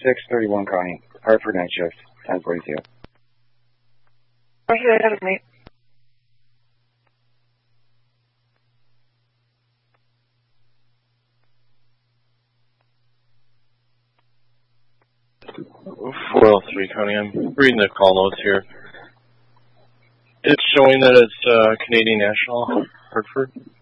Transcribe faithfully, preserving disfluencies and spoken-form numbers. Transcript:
six thirty-one Connie. Hartford night shift, ten forty-two. Where's you ahead of me? four oh three, Connie. I'm reading the call notes here. It's showing that it's uh, Canadian National, Hartford.